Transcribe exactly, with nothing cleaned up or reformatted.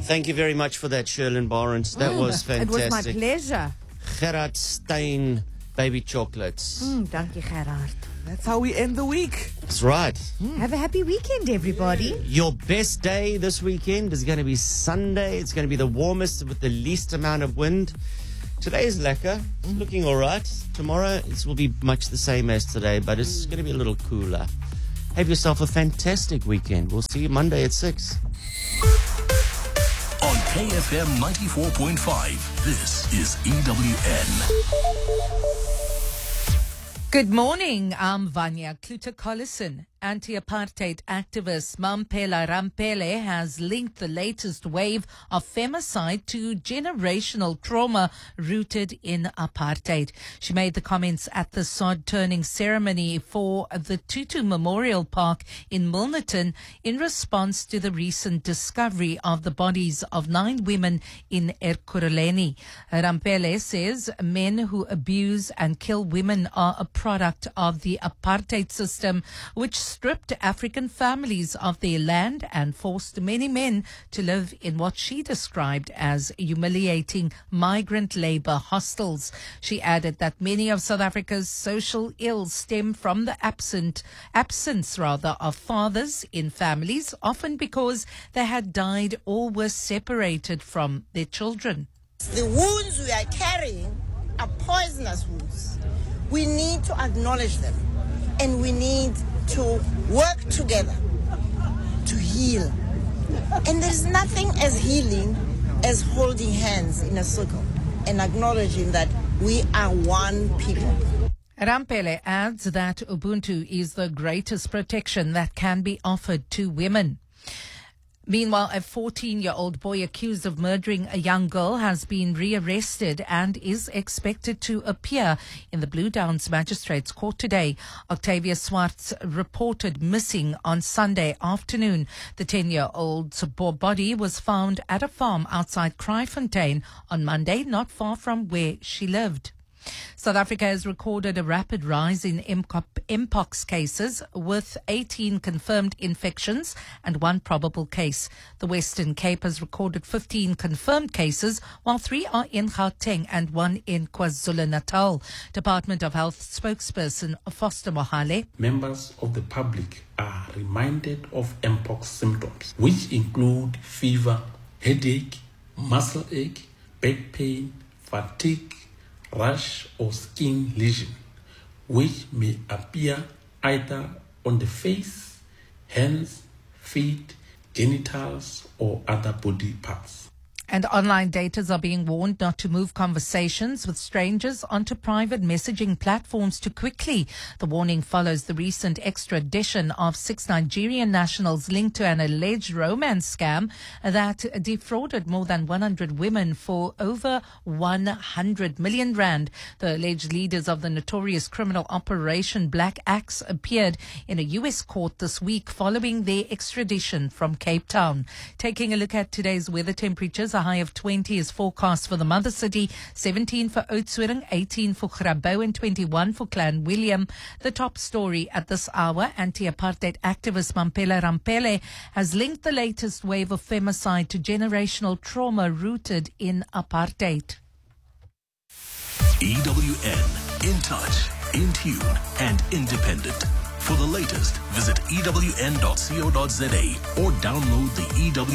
Thank you very much for that, Sherlyn Barnes. That Mm, was fantastic. It was my pleasure. Gerard Stein baby chocolates. Mm, dankie, Gerard. That's how we end the week. That's right. Have a happy weekend, everybody. Your best day this weekend is going to be Sunday. It's going to be the warmest with the least amount of wind. Today is lekker. It's looking all right. Tomorrow it will be much the same as today, but it's going to be a little cooler. Have yourself a fantastic weekend. We'll see you Monday at six. On K F M ninety-four point five, this is E W N. Good morning. I'm Vanya Kluter-Collison. Anti-apartheid activist Mamphela Ramphele has linked the latest wave of femicide to generational trauma rooted in apartheid. She made the comments at the sod turning ceremony for the Tutu Memorial Park in Milnerton in response to the recent discovery of the bodies of nine women in Ekurhuleni. Ramphele says men who abuse and kill women are a product of the apartheid system, which stripped African families of their land and forced many men to live in what she described as humiliating migrant labor hostels. She added that many of South Africa's social ills stem from the absent absence rather of fathers in families, often because they had died or were separated from their children. The wounds we are carrying are poisonous wounds. We need to acknowledge them, and we need to work together to heal. And there's nothing as healing as holding hands in a circle and acknowledging that we are one people. Ramphele adds that Ubuntu is the greatest protection that can be offered to women. Meanwhile, a fourteen-year-old boy accused of murdering a young girl has been rearrested and is expected to appear in the Blue Downs Magistrates Court today. Octavia Swartz reported missing on Sunday afternoon. The ten-year-old's body was found at a farm outside Kraaifontein on Monday, not far from where she lived. South Africa has recorded a rapid rise in Mpox cases, with eighteen confirmed infections and one probable case. The Western Cape has recorded fifteen confirmed cases, while three are in Gauteng and one in KwaZulu-Natal. Department of Health spokesperson Foster Mohale. Members of the public are reminded of Mpox symptoms, which include fever, headache, muscle ache, back pain, fatigue, rash or skin lesion, which may appear either on the face, hands, feet, genitals, or other body parts. And online daters are being warned not to move conversations with strangers onto private messaging platforms too quickly. The warning follows the recent extradition of six Nigerian nationals linked to an alleged romance scam that defrauded more than one hundred women for over one hundred million rand. The alleged leaders of the notorious criminal operation Black Axe appeared in a U S court this week following their extradition from Cape Town. Taking a look at today's weather temperatures, a high of twenty is forecast for the mother city, seventeen for Oudtshoorn, eighteen for Grabouw and twenty-one for Clanwilliam. The top story at this hour, anti-apartheid activist Mamphela Ramphele has linked the latest wave of femicide to generational trauma rooted in apartheid. E W N, in touch, in tune, and independent. For the latest, visit E W N dot co dot za or download the E W